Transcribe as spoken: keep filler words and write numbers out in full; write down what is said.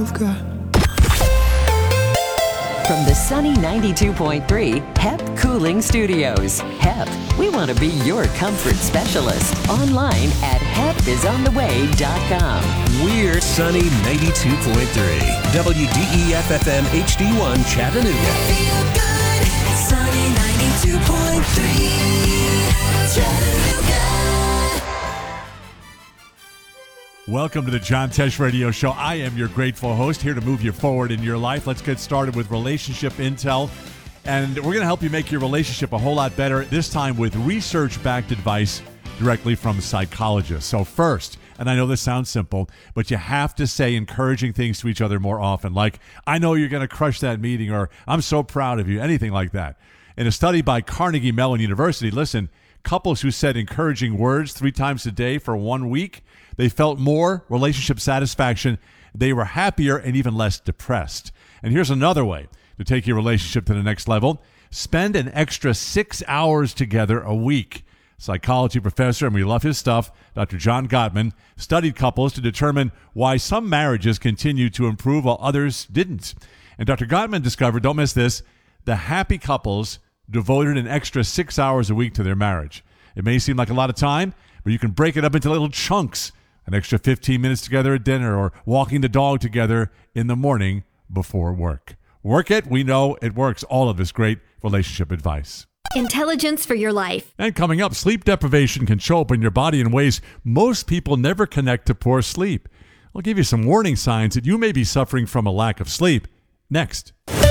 I've got. From the sunny ninety-two point three H E P Cooling Studios. H E P, we want to be your comfort specialist. Online at H E P is on the way dot com. We're sunny ninety-two point three W D E F F M H D one Chattanooga. Feel good, sunny ninety-two point three Chattanooga. Welcome to the John Tesh Radio Show. I am your grateful host, here to move you forward in your life. Let's get started with relationship intel. And we're going to help you make your relationship a whole lot better, this time with research-backed advice directly from psychologists. So first, and I know this sounds simple, but you have to say encouraging things to each other more often, like, I know you're going to crush that meeting, or I'm so proud of you, anything like that. In a study by Carnegie Mellon University, listen, couples who said encouraging words three times a day for one week, they felt more relationship satisfaction, they were happier, and even less depressed. And here's another way to take your relationship to the next level. Spend an extra six hours together a week. Psychology professor, and we love his stuff, Doctor John Gottman, studied couples to determine why some marriages continue to improve while others didn't. And Doctor Gottman discovered, don't miss this, the happy couples devoted an extra six hours a week to their marriage. It may seem like a lot of time, but you can break it up into little chunks. An extra fifteen minutes together at dinner, or walking the dog together in the morning before work. Work it. We know it works. All of this great relationship advice. Intelligence for your life. And coming up, sleep deprivation can show up in your body in ways most people never connect to poor sleep. I'll give you some warning signs that you may be suffering from a lack of sleep next.